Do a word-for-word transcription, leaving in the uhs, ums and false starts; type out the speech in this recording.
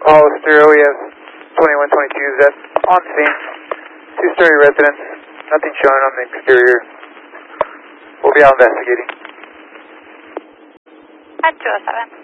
Apollo Stereo, we have twenty-one twenty-two, that's on scene. Two-story residence, nothing showing on the exterior. We'll be out investigating. At two oh seven.